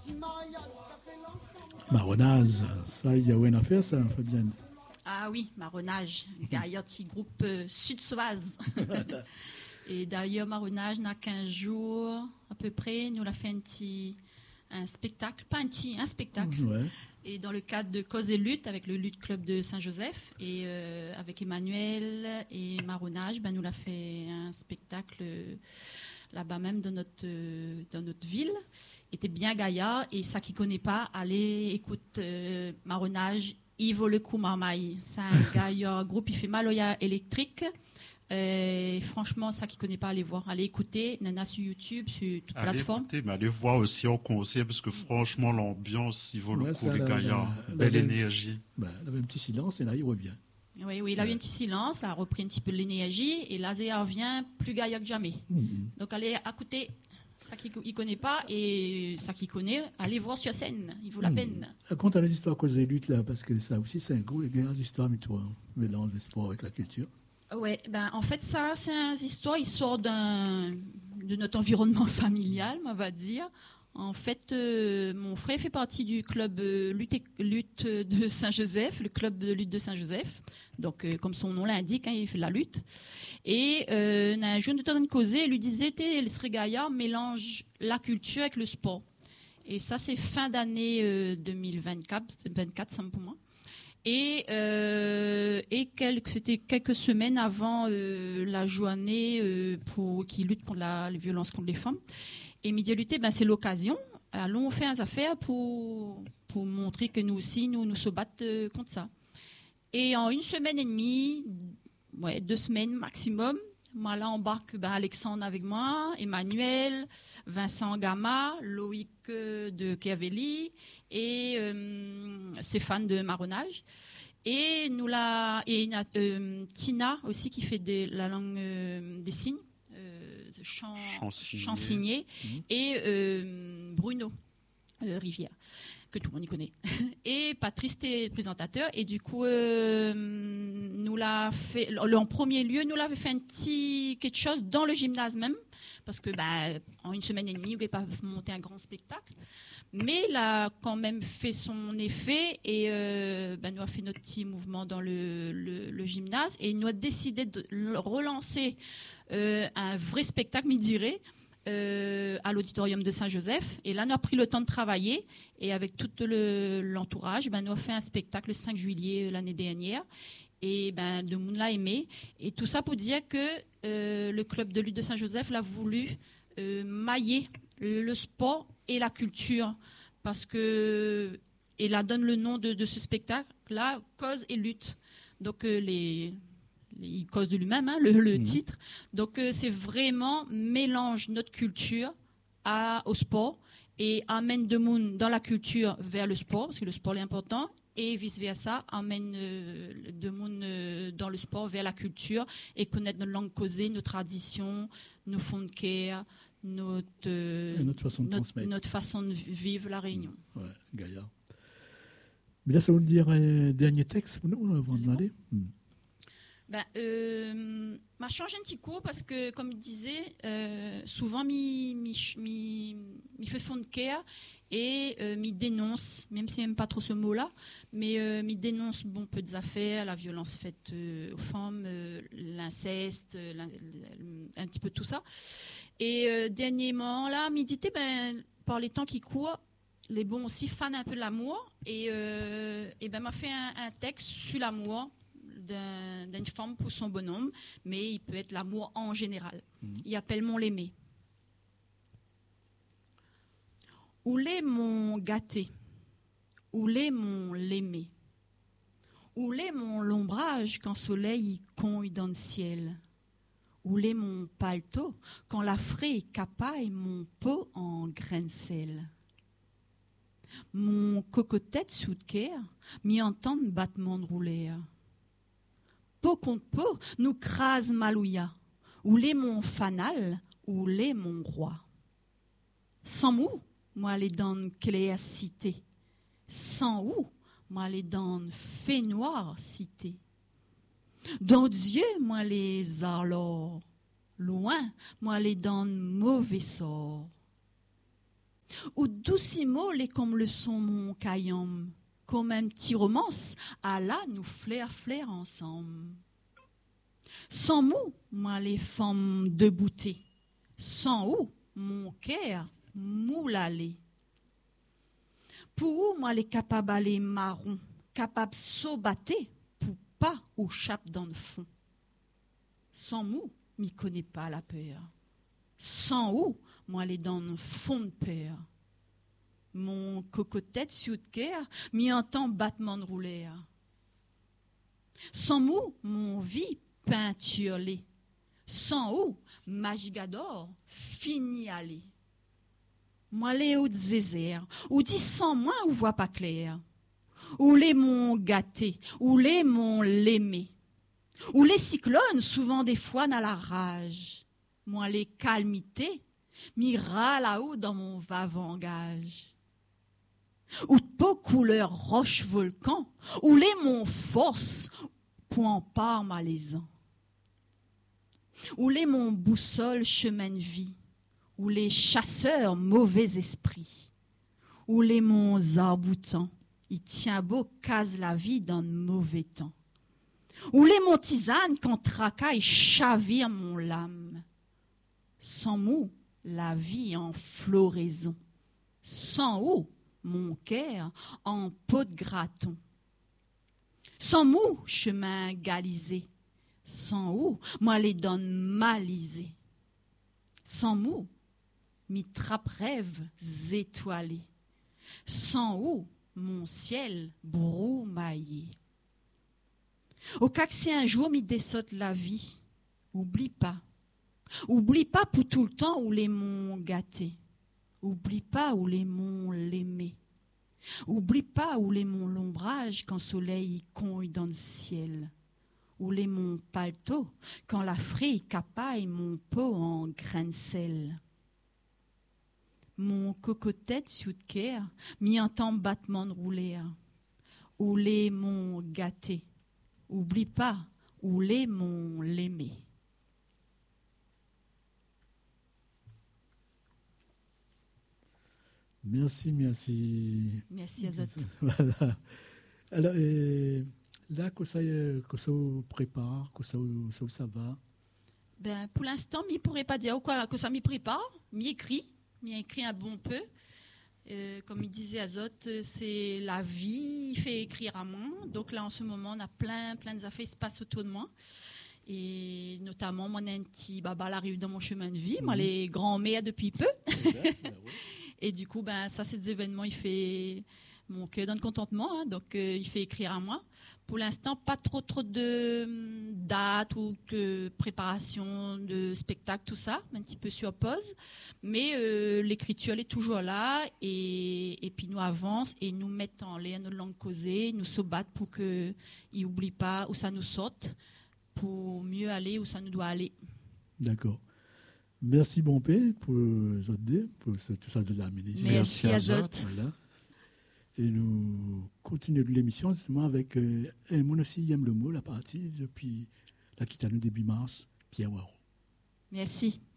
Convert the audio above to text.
Marronnage, ça, il y a une affaire, ça, Fabienne. Ah oui, marronnage. D'ailleurs, petit groupe sud-sauvage. Et d'ailleurs, marronnage n'a qu'un jour à peu près. Nous l'a fait un spectacle, pas un spectacle. Ouais. Et dans le cadre de Cause et Lutte, avec le Lutte Club de Saint-Joseph, et avec Emmanuel et Marronnage, nous l'a fait un spectacle là-bas même dans notre ville. Était bien gaillard, et ça qui connaît pas, allez, écoute, Marronnage, il vaut le coup, marmaille. C'est un gaillard groupe, il fait Maloya électrique. Franchement, ça qui connaît pas, allez voir, allez écouter, Nana sur YouTube, sur toute plateforme. Écouter, mais allez voir aussi en concert, parce que franchement, l'ambiance, il vaut le coup, les gaillards. Belle énergie. Elle avait un petit silence, et là, il revient. Oui, il a eu un petit silence, ça a repris un petit peu de l'énergie, et là, il revient plus gaillard que jamais. Donc, allez écouter ça qu'il ne connaît pas, et ça qu'il connaît, allez voir sur scène, il vaut la peine. Raconte les histoires Cause et Lutte, là, parce que ça aussi, c'est un gros histoire, mais toi, mélange le sport avec la culture. Ouais, en fait, ça, c'est une histoire, il sort de notre environnement familial, on va dire. En fait, mon frère fait partie du club lutte de Saint-Joseph, le club de lutte de Saint-Joseph. Donc, comme son nom l'indique, il fait de la lutte. Et un jour, nous étions en train de causer, il lui disait, le serait gaillard mélange la culture avec le sport. Et ça, c'est fin d'année 2024, 24, ça pour moi. Et c'était quelques semaines avant la journée qui lutte contre les violences contre les femmes. Et Midi à lutter, c'est l'occasion. Allons faire des affaires pour montrer que nous aussi, nous se battons contre ça. Et en 1 semaine et demie, 2 semaines maximum, moi là embarque Alexandre avec moi, Emmanuel, Vincent Gama, Loïc de Kerveli et Stéphane de Marronnage. Et Tina aussi qui fait la langue des signes, Chansigné, et Bruno Rivière, que tout le monde y connaît. Et Patrice était présentateur, et du coup, nous l'a fait, en premier lieu, nous l'avons fait quelque chose dans le gymnase même, parce que en 1 semaine et demie, on ne pouvait pas monter un grand spectacle. Mais il a quand même fait son effet, et nous avons fait notre petit mouvement dans le gymnase, et nous avons décidé de relancer un vrai spectacle, m'y dirait, à l'auditorium de Saint-Joseph. Et là, nous avons pris le temps de travailler, et avec tout l'entourage, nous avons fait un spectacle le 5 juillet l'année dernière. Et le monde l'a aimé. Et tout ça pour dire que le club de lutte de Saint-Joseph l'a voulu mailler le sport et la culture, parce que et là donne le nom de ce spectacle-là, Cause et Lutte. Donc il cause de lui-même, le titre. Donc c'est vraiment mélange notre culture au sport, et amène de monde dans la culture vers le sport, parce que le sport est important, et vice-versa, amène de monde dans le sport vers la culture, et connaître notre langue causée, nos traditions, nos fonds de care, notre façon de transmettre. Notre façon de vivre la Réunion. Ouais, gaillard. Mais là, ça veut dire un dernier texte pour nous, avant de aller. M'a changé un petit coup, parce que, comme je disais, souvent, m'y fait fond de care, et m'y dénonce, même si j'aime pas trop ce mot-là, mais m'y dénonce peu des affaires, la violence faite aux femmes, l'inceste, un petit peu tout ça. Et dernièrement, là, m'y dit, par les temps qui courent, les bons aussi fans un peu de l'amour, et m'a fait un texte sur l'amour d'une femme pour son bonhomme, mais il peut être l'amour en général. Il appelle mon l'aimé. Où l'est mon gâté? Où l'est mon l'aimé? Où l'est mon l'ombrage quand soleil cogne dans le ciel? Où l'est mon paletot quand la fraie capaille mon pot en grain de sel? Mon cocotette sous de caire m'y entend battement de rouler. Peau contre peau, nous crase malouilla. Où l'est mon fanal, où l'est mon roi? Sans mou, moi les dents claires cité. Sans où, moi les dents fait noir cité. Dans Dieu, moi les arlors. Loin, moi les dents mauvais sort. Ou doucimo les comme le son mon caillom, comme un petit romance, à là nous flair ensemble. Sans mou, moi les femmes de bouté, sans ou mon cœur moulalé. Pour où moi les capables aller marron, capables saubater, pour pas ou chape dans le fond. Sans mou, m'y connais pas la peur. Sans ou, moi les dans le fond de peur. Mon cocotette sous de cœur, m'y entend battement de rouler. Sans mou, mon vie peinturlée. Sans ou, magigador, fini aller. Moi les hauts zézères, ou dis sans moi ou voit pas clair. Ou les mon gâté, ou les mon l'aimé. Ou les cyclones, souvent des fois n'a la rage. Moi les calmités, m'ira là-haut dans mon vavangage. Ou de peau couleur roche volcan, ou les mon force, point part malaisant. Ou les mon boussole chemin de vie, ou les chasseurs mauvais esprits, ou les mon zarboutants, il tient beau case la vie dans de mauvais temps. Ou les mon tisane quand tracaille chavire mon lame. Sans mots, la vie en floraison. Sans eau, mon cœur en peau de graton. Sans mots, chemin galisé. Sans eau, moi les donne malisé. Sans mots, mi trappe rêves étoilés. Sans eau, mon ciel broumaillé. Au cas que si un jour mi dessote la vie, oublie pas pour tout le temps où les m'ont gâté. Oublie pas où les m'ont l'aimé. Oublie pas où les m'ont l'ombrage quand soleil cogne dans le ciel. Où les m'ont paletot quand la frie capaille mon pot en grain de sel. Mon cocotette sous de cœur m'y entend battement de rouler. Où les m'ont gâté. Oublie pas où les m'ont l'aimé. Merci. Merci à vous. Voilà. Alors, là, que ça prépare, que ça va? Ben, pour l'instant, je ne pourrais pas dire quoi, que ça m'y prépare. M'y écrit un bon peu. Comme il disait Azot, c'est la vie, il fait écrire à moi. Donc là, en ce moment, on a plein d'affaires qui se passent autour de moi. Et notamment, mon un petit baba arrive dans mon chemin de vie. Moi, les grands-mères depuis peu. Et du coup, ben, ça, ces événements, il fait mon cœur donne contentement. Donc, il fait écrire à moi. Pour l'instant, pas trop de dates ou de préparation de spectacle, tout ça, un petit peu sur pause. Mais l'écriture, elle est toujours là. Et puis, nous avançons et nous mettons en l'air nos langues causées, nous se battent pour qu'ils n'oublient pas où ça nous saute, pour mieux aller où ça nous doit aller. D'accord. Merci, bon père, pour tout ça de la ministre. Merci à Zot. Voilà. Et nous continuons l'émission justement avec un mon aussi aime le mot, la partie depuis la quitte à nous début mars, Pierre Waro. Merci.